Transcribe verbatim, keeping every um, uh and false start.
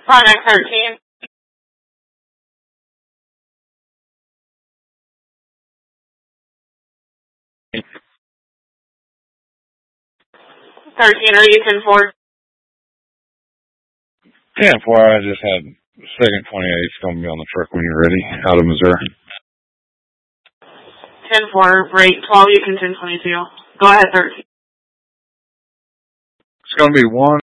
Product thirteen. thirteen, are you ten four? ten four, I just had second twenty-eight. It's going to be on the truck when you're ready, out of Missouri. ten four, break twelve, you can ten twenty-two. Go ahead, thirteen. It's going to be one.